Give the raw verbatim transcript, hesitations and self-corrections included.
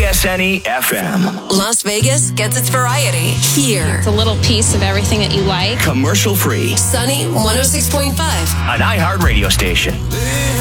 S N E F M. Las Vegas gets its variety here. It's a little piece of everything that you like. Commercial free. Sunny one oh six point five. An iHeart radio station.